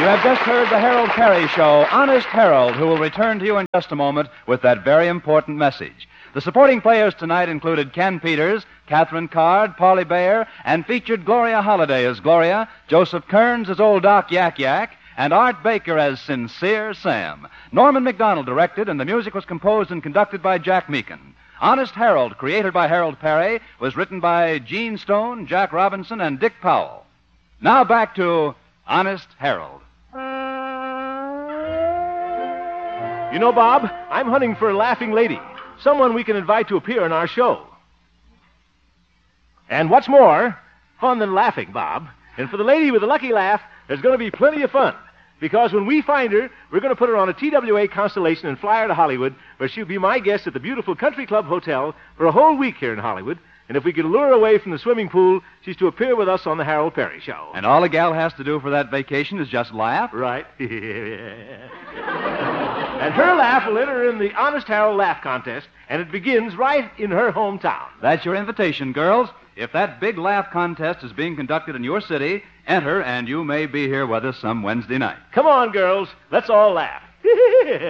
have just heard the Harold Perry Show, Honest Harold, who will return to you in just a moment with that very important message. The supporting players tonight included Ken Peters, Catherine Card, Parley Bayer, and featured Gloria Holliday as Gloria, Joseph Kearns as Old Doc Yak Yak, and Art Baker as Sincere Sam. Norman McDonald directed, and the music was composed and conducted by Jack Meakin. Honest Harold, created by Harold Perry, was written by Gene Stone, Jack Robinson, and Dick Powell. Now back to Honest Harold. You know, Bob, I'm hunting for a laughing lady, someone we can invite to appear in our show. And what's more, fun than laughing, Bob. And for the lady with the lucky laugh, there's going to be plenty of fun. Because when we find her, we're going to put her on a TWA Constellation and fly her to Hollywood, where she'll be my guest at the beautiful Country Club Hotel for a whole week here in Hollywood. And if we could lure her away from the swimming pool, she's to appear with us on the Harold Perry Show. And all a gal has to do for that vacation is just laugh? Right. And her laugh will enter her in the Honest Harold Laugh Contest, and it begins right in her hometown. That's your invitation, girls. If that big laugh contest is being conducted in your city, enter, and you may be here with us some Wednesday night. Come on, girls. Let's all laugh.